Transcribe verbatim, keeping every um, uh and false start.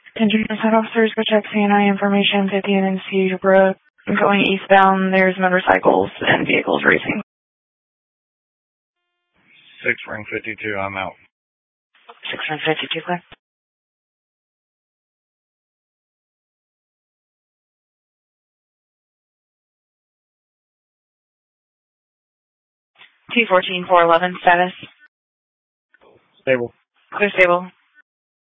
Attention head officers, go check C N I information, fifty and N C Road. Going eastbound, there's motorcycles and vehicles racing. six ring fifty-two, I'm out. six ring fifty-two, clear. T fourteen four eleven, status. Stable. Clear, stable.